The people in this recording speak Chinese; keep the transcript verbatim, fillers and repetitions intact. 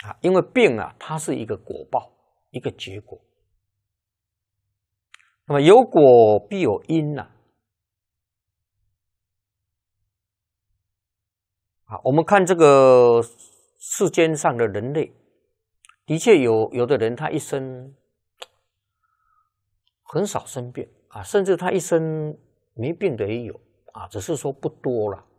啊，因为病啊，它是一个果报，一个结果。那么有果必有因呐、啊。啊，我们看这个世间上的人类，的确有有的人他一生很少生病啊，甚至他一生没病的也有啊，只是说不多了。